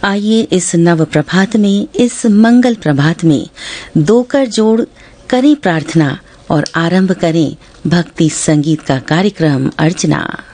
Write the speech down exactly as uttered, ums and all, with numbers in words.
आइए इस नव प्रभात में, इस मंगल प्रभात में दो कर जोड़ करें प्रार्थना और आरंभ करें भक्ति संगीत का कार्यक्रम अर्चना।